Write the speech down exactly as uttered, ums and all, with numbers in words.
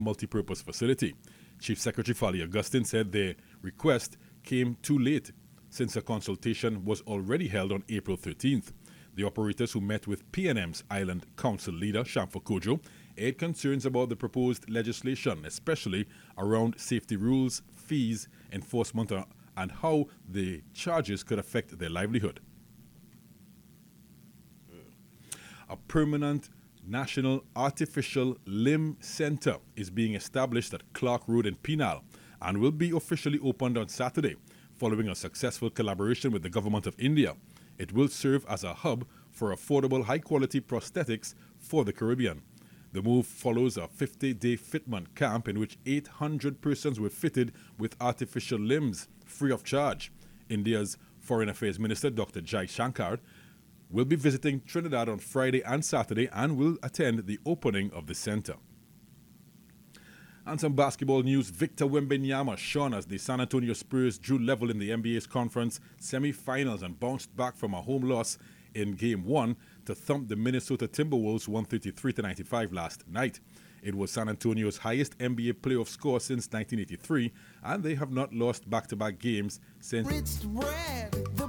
multipurpose facility. Chief Secretary Fali Augustine said their request came too late since a consultation was already held on April thirteenth. The operators who met with P N M's Island Council leader, Shamfa Kojo, aired concerns about the proposed legislation, especially around safety rules, fees, enforcement, uh, and how the charges could affect their livelihood. A permanent National Artificial Limb Center is being established at Clark Road in Penal and will be officially opened on Saturday, following a successful collaboration with the Government of India. It will serve as a hub for affordable, high-quality prosthetics for the Caribbean. The move follows a fifty-day fitment camp in which eight hundred persons were fitted with artificial limbs free of charge. India's Foreign Affairs Minister, Doctor Jai Shankar, will be visiting Trinidad on Friday and Saturday and will attend the opening of the center. And some basketball news. Victor Wembanyama shone as the San Antonio Spurs drew level in the N B A's conference semi-finals and bounced back from a home loss in Game one to thump the Minnesota Timberwolves one thirty-three to ninety-five last night. It was San Antonio's highest N B A playoff score since nineteen eighty-three, and they have not lost back-to-back games since... Bread, the